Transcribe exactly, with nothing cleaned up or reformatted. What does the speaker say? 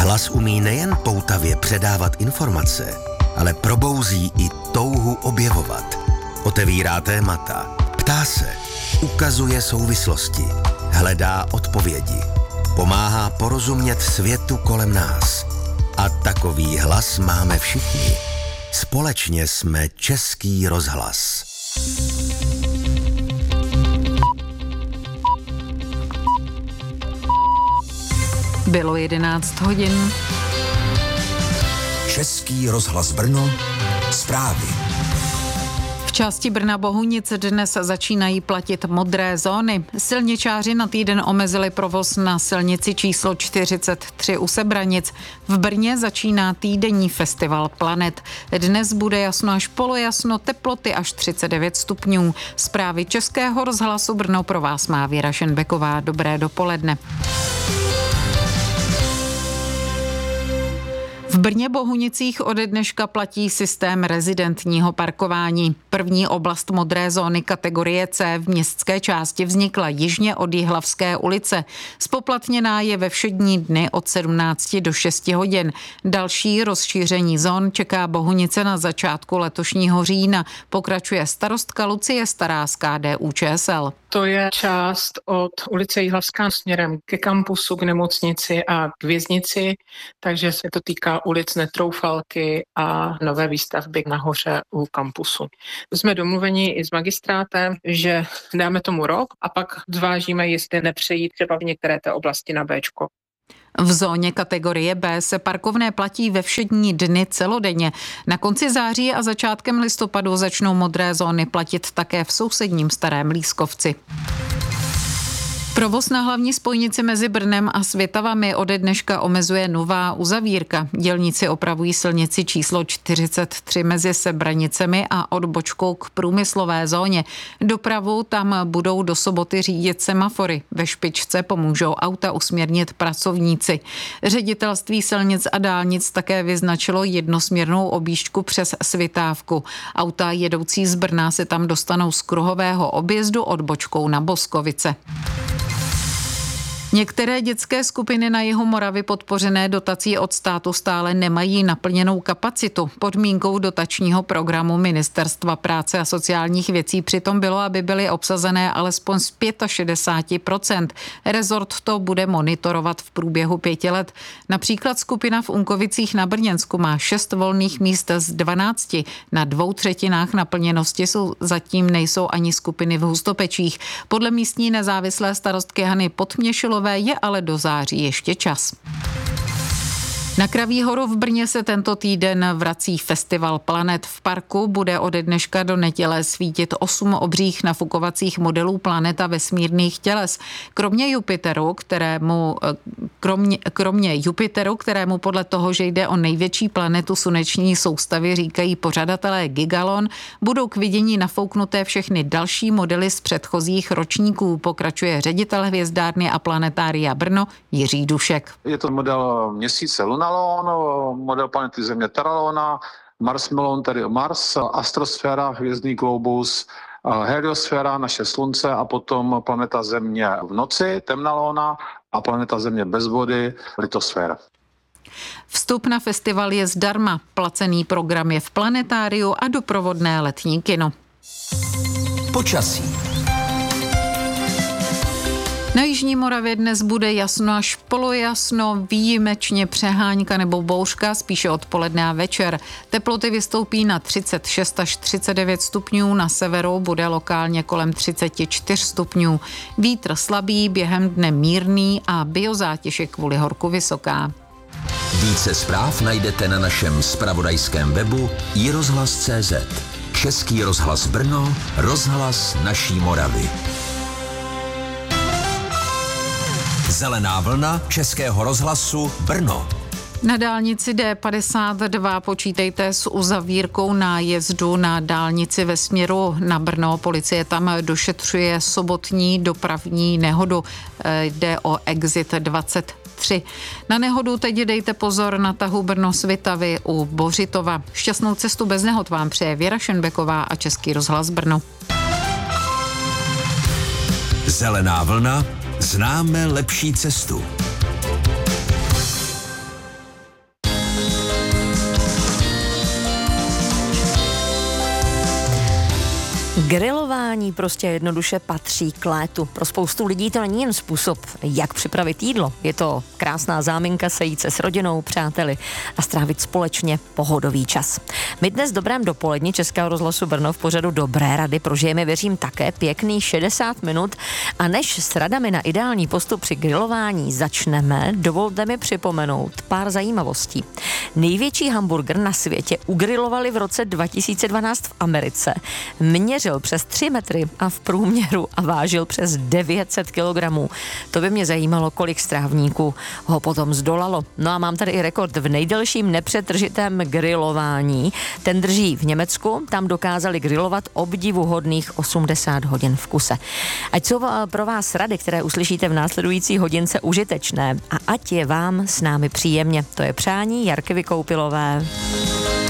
Hlas umí nejen poutavě předávat informace, ale probouzí i touhu objevovat. Otevírá témata, ptá se, ukazuje souvislosti, hledá odpovědi, pomáhá porozumět světu kolem nás. A takový hlas máme všichni. Společně jsme Český rozhlas. Bylo jedenáct hodin. Český rozhlas Brno, zprávy. V části Brna Bohunic dnes začínají platit modré zóny. Silničáři na týden omezili provoz na silnici číslo čtyřicet tři u Sebranic. V Brně začíná týdenní festival Planet. Dnes bude jasno až polojasno, teploty až třicet devět stupňů. Zprávy Českého rozhlasu Brno pro vás má Věra Šenbeková. Dobré dopoledne. V Brně Bohunicích ode dneška platí systém rezidentního parkování. První oblast modré zóny kategorie C v městské části vznikla jižně od Jihlavské ulice. Spoplatněná je ve všední dny od sedmnácti do šesti hodin. Další rozšíření zón čeká Bohunice na začátku letošního října. Pokračuje starostka Lucie Stará z K D U Č S L. To je část od ulice Jihlavská směrem ke kampusu, k nemocnici a k věznici, takže se to týká ulic Netroufalky a nové výstavby nahoře u kampusu. Jsme domluveni i s magistrátem, že dáme tomu rok a pak zvážíme, jestli nepřejít třeba v některé té oblasti na Béčko. V zóně kategorie B se parkovné platí ve všední dny celodenně. Na konci září a začátkem listopadu začnou modré zóny platit také v sousedním Starém Lískovci. Provoz na hlavní spojnici mezi Brnem a Svitavami ode dneška omezuje nová uzavírka. Dělníci opravují silnici číslo čtyřicet tři mezi Sebranicemi a odbočkou k průmyslové zóně. Dopravu tam budou do soboty řídit semafory. Ve špičce pomůžou auta usměrnit pracovníci. Ředitelství silnic a dálnic také vyznačilo jednosměrnou objížďku přes Svitávku. Auta jedoucí z Brna se tam dostanou z kruhového objezdu odbočkou na Boskovice. Některé dětské skupiny na jihu Moravy podpořené dotací od státu stále nemají naplněnou kapacitu. Podmínkou dotačního programu Ministerstva práce a sociálních věcí přitom bylo, aby byly obsazené alespoň z šedesát pět procent. Rezort to bude monitorovat v průběhu pěti let. Například skupina v Unkovicích na Brněnsku má šest volných míst z dvanácti. Na dvou třetinách naplněnosti jsou zatím nejsou ani skupiny v Hustopečích. Podle místní nezávislé starostky Hany Podměšilové je ale do září ještě čas. Na Kraví horu v Brně se tento týden vrací festival Planet. V parku bude ode dneška do neděle svítit osm obřích nafukovacích modelů planeta vesmírných těles. Kromě Jupiteru, kterému, kromě, kromě Jupiteru, kterému podle toho, že jde o největší planetu sluneční soustavy, říkají pořadatelé Gigalon, budou k vidění nafouknuté všechny další modely z předchozích ročníků, pokračuje ředitel hvězdárny a planetária Brno Jiří Dušek. Je to model měsíce Luna, model planety Země Terralona, Mars Melon, tedy Mars, astrosféra, hvězdný globus, heliosféra, naše slunce a potom planeta Země v noci, temná lóna a planeta Země bez vody, litosféra. Vstup na festival je zdarma, placený program je v planetáriu a doprovodné letní kino. Počasí. Na jižní Moravě dnes bude jasno až polojasno, výjimečně přehánka nebo bouřka, spíše odpoledne a večer. Teploty vystoupí na třicet šest až třicet devět stupňů, na severu bude lokálně kolem třicet čtyři stupňů. Vítr slabý, během dne mírný a biozátěž je kvůli horku vysoká. Více zpráv najdete na našem zpravodajském webu i rozhlas tečka cé zet. Český rozhlas Brno, rozhlas naší Moravy. Zelená vlna Českého rozhlasu Brno. Na dálnici D padesát dva počítejte s uzavírkou nájezdu na dálnici ve směru na Brno. Policie tam došetřuje sobotní dopravní nehodu. Jde o exit dvacet tři. Na nehodu teď dejte pozor na tahu Brno-Svitavy u Bořitova. Šťastnou cestu bez nehod vám přeje Věra Šenbeková a Český rozhlas Brno. Zelená vlna. Známe lepší cestu. Grilování prostě jednoduše patří k létu. Pro spoustu lidí to není jen způsob, jak připravit jídlo. Je to krásná záminka sejít se s rodinou, přáteli a strávit společně pohodový čas. My dnes v dobrém dopoledni Českého rozhlasu Brno v pořadu Dobré rady prožijeme, věřím, také pěkný šedesát minut a než s radami na ideální postup při grilování začneme, dovolte mi připomenout pár zajímavostí. Největší hamburger na světě ugrilovali v roce dva tisíce dvanáct v Americe. Měřil přes tři metry a v průměru a vážil přes devět set kilogramů. To by mě zajímalo, kolik strávníků ho potom zdolalo. No a mám tady i rekord v nejdelším nepřetržitém grilování. Ten drží v Německu, tam dokázali grilovat obdivuhodných osmdesát hodin v kuse. Ať jsou pro vás rady, které uslyšíte v následující hodince, užitečné a ať je vám s námi příjemně. To je přání Jarky Vykoupilové.